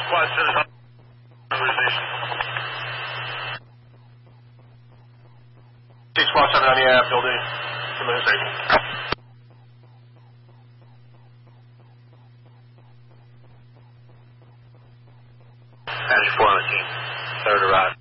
Squad 7 organization. 6 Squad 7 on the building. Administration. Manager 4 on the team. Third arrive.